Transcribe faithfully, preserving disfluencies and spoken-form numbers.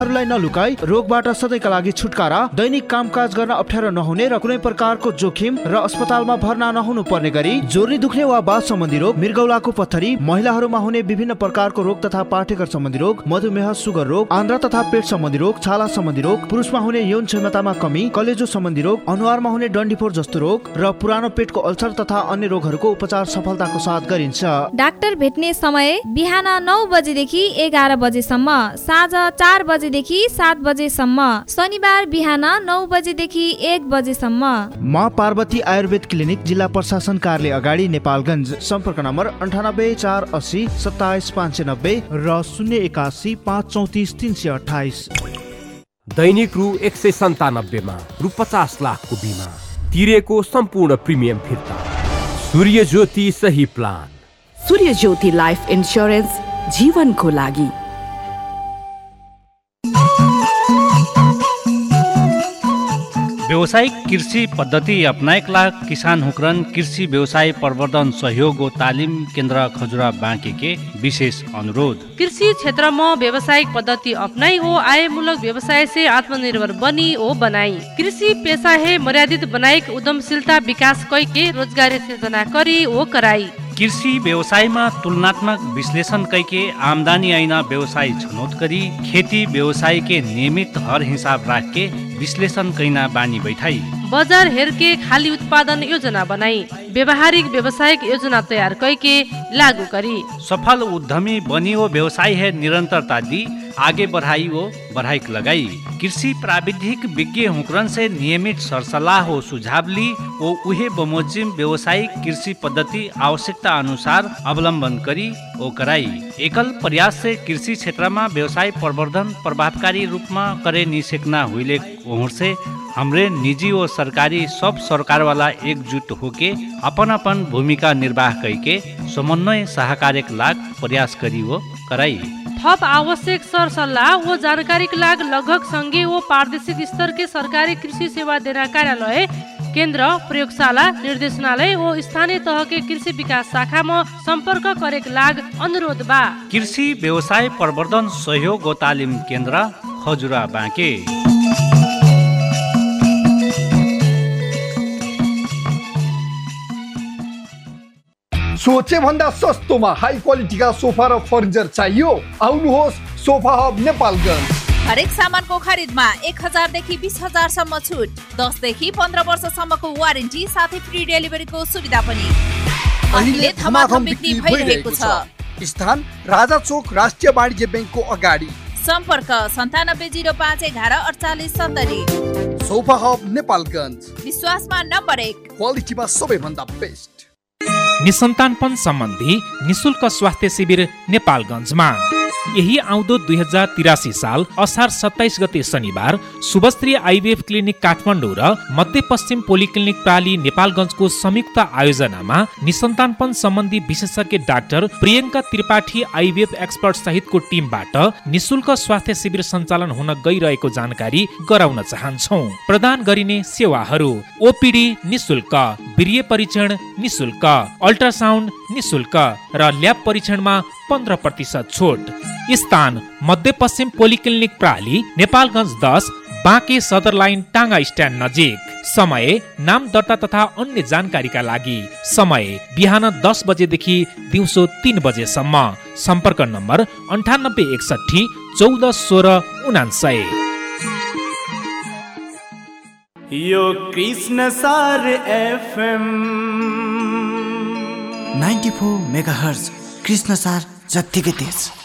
लाई नलुकाई रोगबाट सधैँका लागि छुटकारा, दैनिक कामकाज गर्न अप्ठ्यारो नहुने र कुनै प्रकारको जोखिम र अस्पतालमा भर्ना नहुनु पर्ने गरी जोर्नी दुख्ने वा बाथ सम्बन्धी रोग, मृगौलाको पत्थरी, महिलाहरूमा हुने विभिन्न प्रकारको रोग तथा पाठेघर सम्बन्धी रोग, मधुमेह, सुगर रोग, आन्द्रा तथा पेट सम्बन्धी रोग, छाला सम्बन्धी रोग, पुरुषमा हुने यौन क्षमतामा कमी, कलेजो सम्बन्धी रोग, अनुहारमा हुने डन्डीफोर जस्तो रोग र पुरानो पेटको अल्सर तथा अन्य रोगहरूको उपचार सफलताको साथ गरिन्छ। डाक्टर भेट्ने समय बिहान नौ बजेदेखि एघार बजेसम्म, साँझ चार बजे देखि सात बजेसम्म, शनिबार बिहान नौ बजेदेखि एक बजेसम्म। माँ पार्वती आयुर्वेद क्लिनिक, जिल्ला प्रशासन कार्यालय अगाडि, नेपालगञ्ज। सम्पर्क नम्बर अन्ठानब्बे चार अस्सी सत्ताइस पाँच सय नब्बे र शून्य एकासी पाँच चौतिस तिन सय अठाइस। दैनिक रु एक सय सन्तानब्बेमा रु पचास लाखको बिमा तिरेको सम्पूर्ण प्रिमियम फिर्ता। सूर्य ज्योति सही प्लान। सूर्य ज्योति लाइफ इन्स्योरेन्स, जीवनको लागि। व्यावसायिक कृषि पद्धति अपनाएका किसान हुक्रन कृषि व्यवसाय प्रवर्धन सहयोग तालिम केन्द्र खजुरा बाँके के विशेष अनुरोध। कृषि क्षेत्र में व्यावसायिक पद्धति अपनाई हो आयमूलक व्यवसाय से आत्मनिर्भर बनी हो बनाई। कृषि पेशा है मर्यादित बनाई उद्यमशीलता विकास कई के रोजगारी सृजना करी हो कराई। कृषि व्यवसायमा तुलनात्मक विश्लेषण कैके आमदानी ऐना व्यवसाय छनौट करी खेती व्यवसाय के नियमित हर हिसाब राख के विश्लेषण कैना बानी बैठाई। बजार हेर के खाली उत्पादन योजना बनाई व्यवहारिक व्यवसायिक योजना तैयार कैके लागू करी। सफल उद्यमी बनी वो व्यवसाय है निरंतरता दी आगे बढ़ाई वो बढ़ाई लगाई। कृषि प्राविधिक विज्ञ हुकरन से नियमित सरसलाह हो सुझाव ली वो उहे बमोजिम व्यवसायिक कृषि पद्धति आवश्यकता अनुसार अवलंबन करी ओ कराई। एकल प्रयास से कृषि क्षेत्र में व्यवसाय प्रवर्धन प्रभावकारी रूप में करे निसेकना हुईले ओहर से हमरे निजी और सरकारी सब सरकार वाला एकजुट होके अपन अपन भूमिका निर्वाह करके समन्वय सहकार्य लाग प्रयास करी वो कराई। थप आवश्यक सरसल्लाह व जानकारी के लाग लगभग संघीय व प्रादेशिक स्तर के सरकारी कृषि सेवा देना कार्यालय केंद्र प्रयोगशाला निर्देशनालय व स्थानीय तह के कृषि विकास शाखा में संपर्क करे के लाग अनुरोध बा। कृषि व्यवसाय प्रवर्धन सहयोग व तालिम केंद्र खजुरा बाँके। सोचे भन्दा सस्तोमा हाई क्वालिटीका सोफा र फर्निचर चाहियो? आउनुहोस् सोफा हब नेपालगञ्ज। हरेक सामानको खरिदमा एक हजार देखि बीस हजार सम्म छुट, दस देखि पन्ध्र वर्षसम्मको वारेन्टी साथै फ्री डेलिभरीको सुविधा पनि अहिले धमाधम बिक्री भइरहेको छ। स्थान राजा चोक राष्ट्रिय वाणिज्य ब्याङ्कको अगाडि। सम्पर्क सन्तानब्बे जिरो पाँच एघार अडचालिस सत्तरी। सोफा हब नेपालगञ्ज, विश्वासमा नम्बर एक, क्वालिटीमा सबैभन्दा बेस्ट। निसन्तानपन सम्बन्धी निशुल्क स्वास्थ्य शिविर नेपालगञ्जमा यही आउँदो दुई हजार तिरासी साल असार सत्ताइस गते शनिबार शुभश्री आइभीएफ क्लिनिक काठमाडौँ र मध्यपश्चिम पोलिक्लिनिक प्राली नेपालगञ्जको संयुक्त आयोजनामा निसन्तानपन सम्बन्धी विशेषज्ञ doctor Priyanka Tripathi IVF expert सहितको टिमबाट निशुल्क स्वास्थ्य शिविर सञ्चालन हुन गइरहेको जानकारी गराउन चाहन्छौँ। प्रदान गरिने सेवाहरू ओपीडी निशुल्क, वीर्य परीक्षण निशुल्क, अल्ट्रासाउन्ड निशुल्क र ल्याब परीक्षणमा पन्ध्र प्रतिशत छुट। स्थान मध्यपश्चिम पोलिक्लिनिक प्राली नेपालगञ्ज दस, बाँके सदर लाइन टाङ्गा स्ट्यान्ड नजिक। समय नाम दर्ता तथा अन्य जानकारीका लागि समय बिहान दस बजेदेखि दिउँसो तीन बजेसम्म। सम्पर्क नम्बर अन्ठानब्बे एकसठी चौध सोह्र उनान्सय। यो कृष्ण सार FM ninety four mega hertz Krishna सार जत्तिकै तेज।